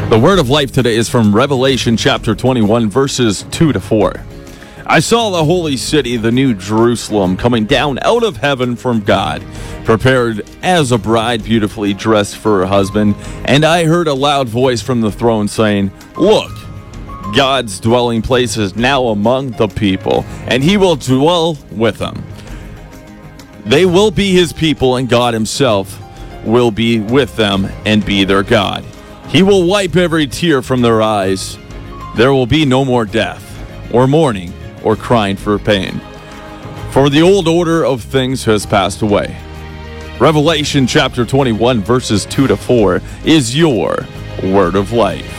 The word of life today is from Revelation chapter 21, verses 2 to 4. I saw the holy city, the new Jerusalem, coming down out of heaven from God, prepared as a bride beautifully dressed for her husband. And I heard a loud voice from the throne saying, "Look, God's dwelling place is now among the people, and he will dwell with them. They will be his people, and God himself will be with them and be their God. He will wipe every tear from their eyes. There will be no more death, or mourning, or crying for pain, for the old order of things has passed away." Revelation chapter 21, verses 2 to 4 is your word of life.